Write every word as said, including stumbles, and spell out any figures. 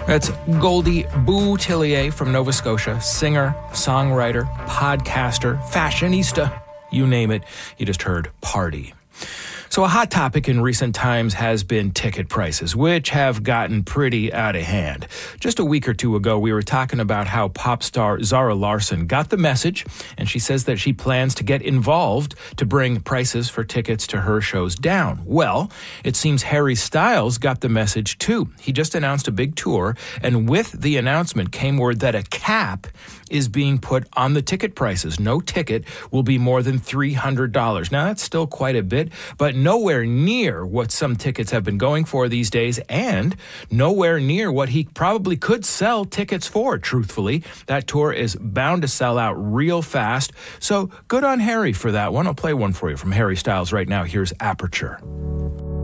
That's Goldie Boutillier from Nova Scotia, singer, songwriter, podcaster, fashionista, you name it. You just heard Party. So a hot topic in recent times has been ticket prices, which have gotten pretty out of hand. Just a week or two ago, we were talking about how pop star Zara Larsson got the message, and she says that she plans to get involved to bring prices for tickets to her shows down. Well, it seems Harry Styles got the message too. He just announced a big tour, and with the announcement came word that a cap is being put on the ticket prices. No ticket will be more than three hundred dollars. Now, that's still quite a bit, but nowhere near what some tickets have been going for these days, and nowhere near what he probably could sell tickets for, truthfully. That tour is bound to sell out real fast, so good on Harry for that one. I'll play one for you from Harry Styles right now. Here's Aperture.